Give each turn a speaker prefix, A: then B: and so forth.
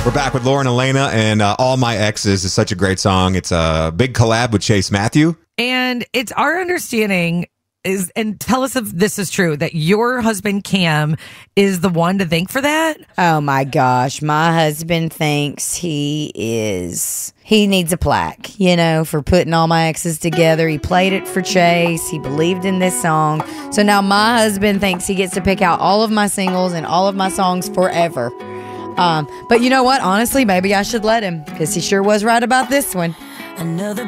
A: We're back with Lauren Elena, and All My Exes is such a great song. It's a big collab with Chase Matthew.
B: And it's our understanding is, and tell us if this is true, that your husband Cam is the one to thank for that?
C: Oh my gosh, my husband thinks he needs a plaque, for putting All My Exes together. He played it for Chase. He believed in this song. So now my husband thinks he gets to pick out all of my singles and all of my songs forever. But you know what? Honestly, maybe I should let him, because he sure was right about this one.
D: Another